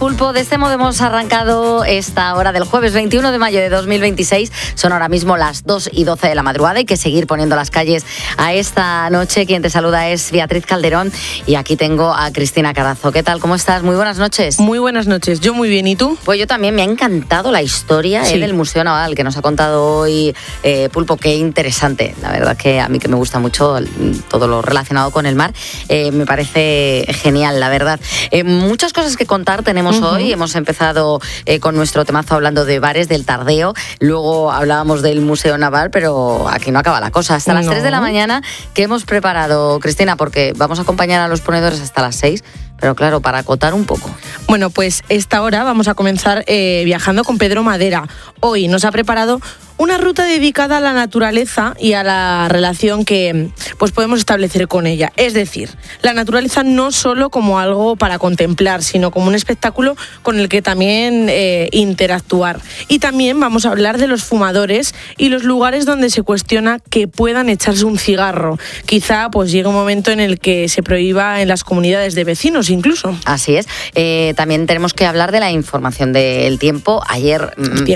Pulpo. De este modo hemos arrancado esta hora del jueves 21 de mayo de 2026. Son ahora mismo las 2:12 de la madrugada. Hay que seguir poniendo las calles a esta noche. Quien te saluda es Beatriz Calderón y aquí tengo a Cristina Carazo. ¿Qué tal? ¿Cómo estás? Muy buenas noches. Muy buenas noches. Yo muy bien. ¿Y tú? Pues yo también. Me ha encantado la historia del Museo Naval que nos ha contado hoy Pulpo. Qué interesante. La verdad que a mí que me gusta mucho todo lo relacionado con el mar. Me parece genial, la verdad. Muchas cosas que contar tenemos hoy. Hemos empezado con nuestro temazo hablando de bares, del tardeo. Luego hablábamos del Museo Naval, pero aquí no acaba la cosa. Hasta las 3 de la mañana, ¿qué hemos preparado, Cristina? Porque vamos a acompañar a los ponedores hasta las 6. Pero claro, para acotar un poco. Bueno, pues esta hora vamos a comenzar viajando con Pedro Madera. Hoy nos ha preparado una ruta dedicada a la naturaleza y a la relación que pues podemos establecer con ella. Es decir, la naturaleza no solo como algo para contemplar, sino como un espectáculo con el que también interactuar. Y también vamos a hablar de los fumadores y los lugares donde se cuestiona que puedan echarse un cigarro. Quizá pues llegue un momento en el que se prohíba en las comunidades de vecinos incluso. Así es. También tenemos que hablar de la información del tiempo. Ayer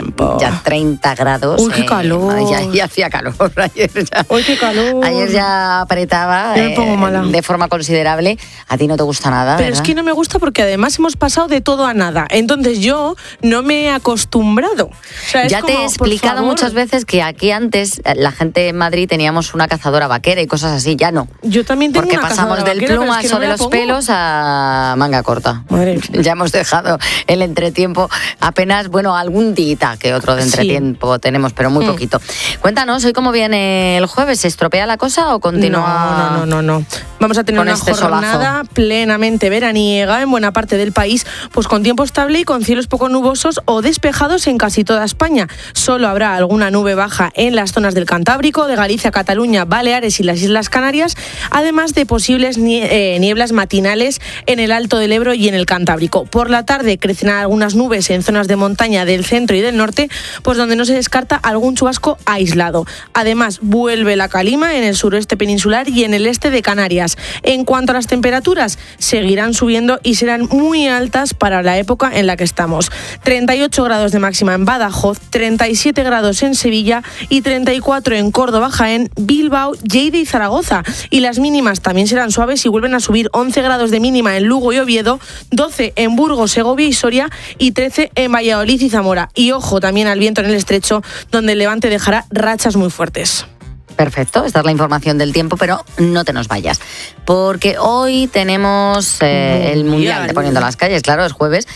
ya 30 grados. ¡Uy, qué calor! Ya hacía calor. ¡Uy, qué calor! Ayer ya apretaba me pongo mala. De forma considerable. A ti no te gusta nada, pero ¿verdad? Es que no me gusta porque además hemos pasado de todo a nada. Entonces yo no me he acostumbrado. O sea, ya te he explicado muchas veces que aquí antes la gente en Madrid teníamos una cazadora vaquera y cosas así. Ya no. Yo también tengo porque una pasamos del plumazo de los pelos a manga corta. Madre. Ya hemos dejado el entretiempo. Apenas, algún día que otro de entretiempo tenemos, pero muy poquito. Cuéntanos, ¿hoy cómo viene el jueves? ¿Se estropea la cosa o continúa? No. Vamos a tener una jornada plenamente veraniega en buena parte del país, pues con tiempo estable y con cielos poco nubosos o despejados en casi toda España. Solo habrá alguna nube baja en las zonas del Cantábrico, de Galicia, Cataluña, Baleares y las Islas Canarias, además de posibles nieblas matinales en el Alto del Ebro y en el Cantábrico. Por la tarde crecerán algunas nubes en zonas de montaña del centro y del norte, pues donde no se descarta algún chubasco aislado. Además, vuelve la calima en el suroeste peninsular y en el este de Canarias. En cuanto a las temperaturas, seguirán subiendo y serán muy altas para la época en la que estamos. 38 grados de máxima en Badajoz, 37 grados en Sevilla y 34 en Córdoba, Jaén, Bilbao, Lleida y Zaragoza. Y las mínimas también serán suaves y vuelven a subir. 11 grados de mínima en Lugo y Oviedo, 12 en Burgos, Segovia y Soria y 13 en Valladolid y Zamora. Y ojo también al viento en el estrecho, donde el levante dejará rachas muy fuertes. Perfecto, esta es la información del tiempo, pero no te nos vayas, porque hoy tenemos el Mundial de Poniendo las Calles, claro, es jueves,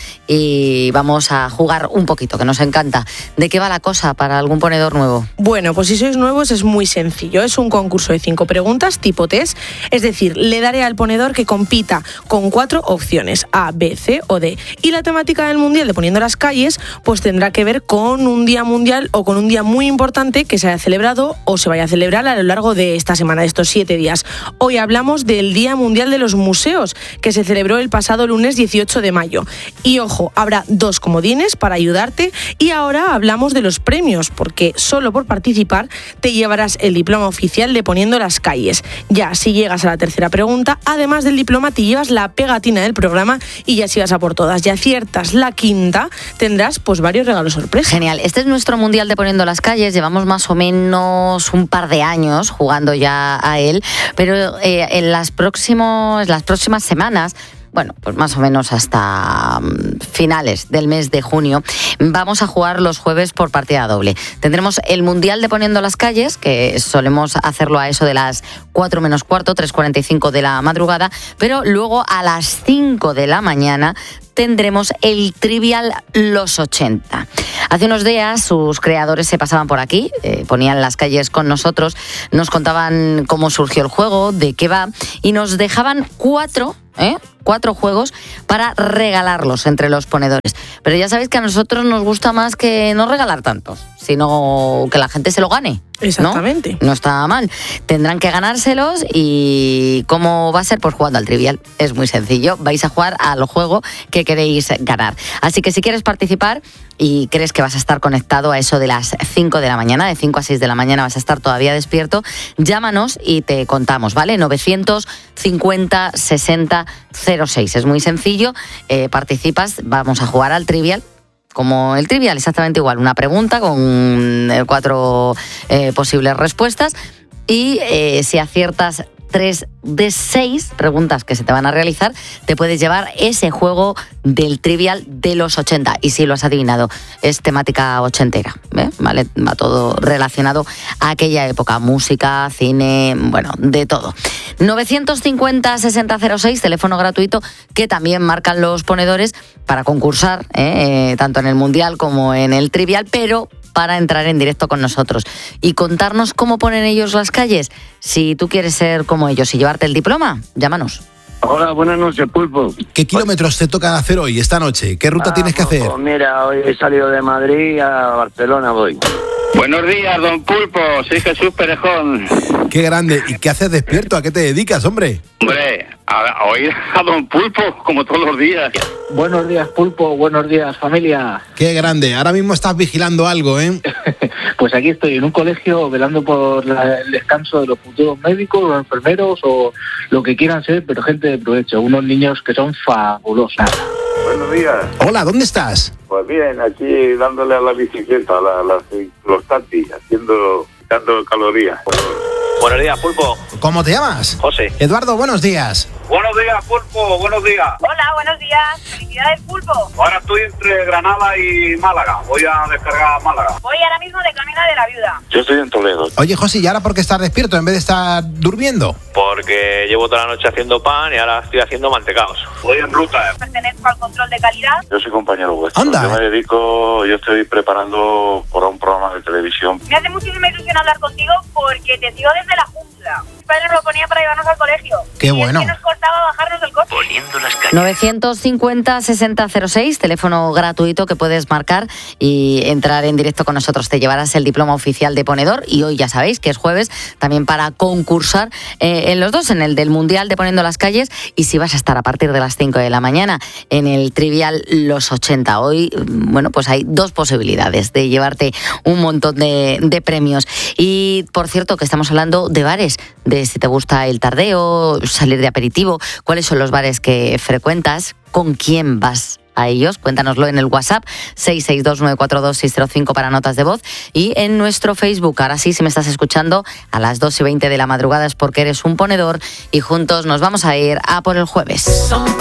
y vamos a jugar un poquito, que nos encanta. ¿De qué va la cosa para algún ponedor nuevo? Bueno, pues si sois nuevos es muy sencillo, es un concurso de 5 preguntas tipo test, es decir, le daré al ponedor que compita con 4 opciones, A, B, C o D. Y la temática del Mundial de Poniendo las Calles, pues tendrá que ver con un día mundial o con un día muy importante que se haya celebrado o se vaya a celebrar a lo largo de esta semana, de estos 7 días. Hoy hablamos del Día Mundial de los Museos, que se celebró el pasado lunes 18 de mayo. Y ojo, habrá 2 comodines para ayudarte y ahora hablamos de los premios, porque solo por participar te llevarás el diploma oficial de Poniendo las Calles. Ya, si llegas a la tercera pregunta, además del diploma te llevas la pegatina del programa y ya si vas a por todas. Ya aciertas la quinta, tendrás pues varios regalos sorpresa. Genial, este es nuestro Mundial de Poniendo las Calles, llevamos más o menos un par de años jugando ya a él, pero en las próximas semanas, pues más o menos hasta finales del mes de junio, vamos a jugar los jueves por partida doble. Tendremos el Mundial de Poniendo las Calles, que solemos hacerlo a eso de las 4 menos cuarto, 3:45 de la madrugada, pero luego a las 5 de la mañana tendremos el Trivial Los 80. Hace unos días sus creadores se pasaban por aquí, ponían las calles con nosotros, nos contaban cómo surgió el juego, de qué va, y nos dejaban 4 juegos para regalarlos entre los ponedores. Pero ya sabéis que a nosotros nos gusta más que no regalar tantos, sino que la gente se lo gane. Exactamente. No está mal. Tendrán que ganárselos y ¿cómo va a ser? Pues jugando al trivial. Es muy sencillo. Vais a jugar al juego que queréis ganar. Así que si quieres participar y crees que vas a estar conectado a eso de las 5 de la mañana, de 5 a 6 de la mañana vas a estar todavía despierto, llámanos y te contamos, ¿vale? 950 60 06. Es muy sencillo. Participas, vamos a jugar al trivial. Como el trivial, exactamente igual. Una pregunta con 4 posibles respuestas y si aciertas 3 de 6 preguntas que se te van a realizar, te puedes llevar ese juego del trivial de los 80. Y si lo has adivinado, es temática ochentera, ¿vale? Va todo relacionado a aquella época. Música, cine, bueno, de todo. 950 60 06, teléfono gratuito que también marcan los ponedores para concursar, tanto en el Mundial como en el trivial, pero para entrar en directo con nosotros y contarnos cómo ponen ellos las calles. Si tú quieres ser como ellos y llevarte el diploma, llámanos. Hola, buenas noches, Pulpo. ¿Qué kilómetros te toca hacer hoy, esta noche? ¿Qué ruta tienes que hacer? Pues mira, hoy he salido de Madrid a Barcelona voy. Buenos días, don Pulpo. Soy Jesús Perejón. Qué grande. ¿Y qué haces despierto? ¿A qué te dedicas, hombre? Hombre, a oír a don Pulpo, como todos los días. Buenos días, Pulpo. Buenos días, familia. Qué grande. Ahora mismo estás vigilando algo, ¿eh? Pues aquí estoy, en un colegio, velando por el descanso de los futuros médicos, los enfermeros o lo que quieran ser, pero gente de provecho. Unos niños que son fabulosos. Buenos días. Hola, ¿dónde estás? Pues bien, aquí dándole a la bicicleta, los tatis, dando calorías. Buenos días, Pulpo. ¿Cómo te llamas? José. Eduardo, buenos días. Buenos días, Pulpo. Buenos días. Hola, buenos días. Felicidades, Pulpo. Ahora estoy entre Granada y Málaga. Voy a descargar Málaga. Voy ahora mismo de camino de la Viuda. Yo estoy en Toledo. Oye, José, ¿y ahora por qué estás despierto en vez de estar durmiendo? Porque llevo toda la noche haciendo pan y ahora estoy haciendo mantecaos. Voy en ruta. Pertenezco al control de calidad. Yo soy compañero vuestro. Anda. Yo estoy preparando por un programa de televisión. Me hace muchísima ilusión hablar contigo porque te sigo desde la jungla. Mi padre nos lo ponía para llevarnos al colegio. Qué y bueno. es que nos costaba bajarnos del coche. 950 60 06, teléfono gratuito que puedes marcar y entrar en directo con nosotros. Te llevarás el diploma oficial de ponedor y hoy ya sabéis que es jueves también para concursar en los dos, en el del Mundial de Poniendo las Calles y si vas a estar a partir de las 5 de la mañana en el trivial Los 80. Hoy, bueno, pues hay 2 posibilidades de llevarte un montón de premios. Y por cierto que estamos hablando de bares, de si te gusta el tardeo, salir de aperitivo, cuáles son los bares que frecuentas, con quién vas a ellos. Cuéntanoslo en el WhatsApp 662-942-605 para notas de voz y en nuestro Facebook. Ahora sí, si me estás escuchando a las 2:20 de la madrugada es porque eres un ponedor y juntos nos vamos a ir a por el jueves.